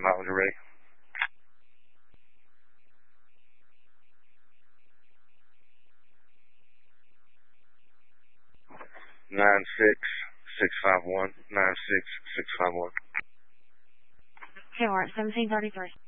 out when you're ready. 96651. 96651. Okay, we're at 1733.